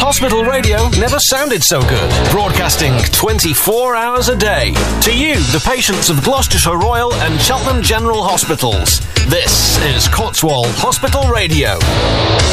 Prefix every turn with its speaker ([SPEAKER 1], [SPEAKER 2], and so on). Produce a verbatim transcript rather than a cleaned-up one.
[SPEAKER 1] Hospital radio never sounded so good. Broadcasting twenty-four hours a day. To you, the patients of Gloucestershire Royal and Cheltenham General Hospitals. This is Cotswold Hospital Radio.